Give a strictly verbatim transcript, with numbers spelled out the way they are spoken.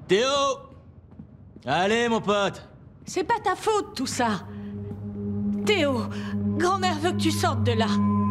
Théo! Allez, mon pote! C'est pas ta faute, tout ça. Théo, grand-mère veut que tu sortes de là.